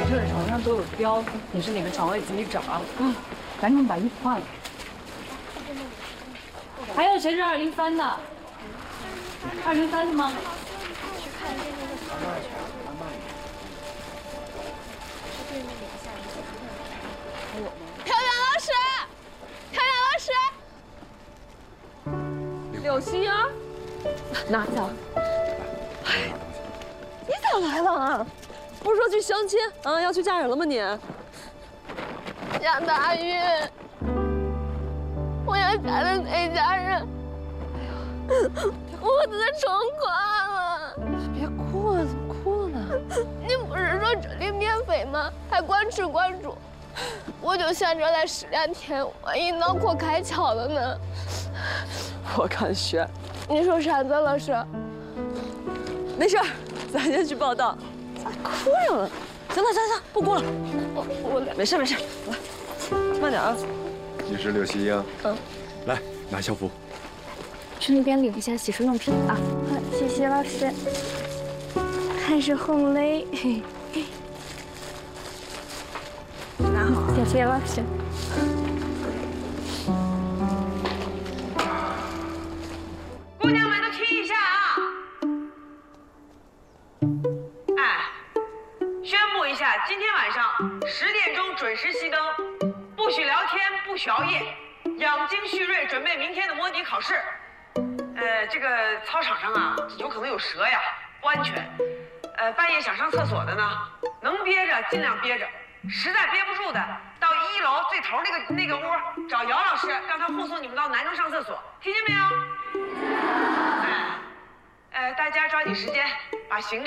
这个床上都有标，你是哪个床位自己找啊。嗯，赶紧把衣服换了。还有谁是203的？203是吗？ 去看那个漂亮老师，漂亮老师， 柳溪啊，拿下。哎，你咋来了啊？不是说去相亲啊，要去嫁人了吗你？ 杨大玉，我要嫁的那家人，我的闯垮了。 别哭啊，怎么哭了呢？ 你不是说这里免费吗？还管吃管住，我就想着来试2天，万一脑壳开窍了呢？ 我看悬。 你说啥子老师？ 没事，咱先去报道。咋哭上了？行了，行，不哭了。我没事，来，慢点啊。 你是柳溪英。嗯。来，拿校服。 去那边领一下洗漱用品啊。好，谢谢老师。还是很累。拿好，谢谢老师。 姑娘们都听一下啊！哎，宣布一下，今天晚上10点钟准时熄灯，不许聊天，不许熬夜，养精蓄锐，准备明天的模拟考试。这个操场上啊，有可能有蛇呀，不安全。半夜想上厕所的呢，能憋着尽量憋着，实在憋不住的，到1楼最头那个屋找姚老师，让他护送你们到南中上厕所，听见没有？大家抓紧时间把行李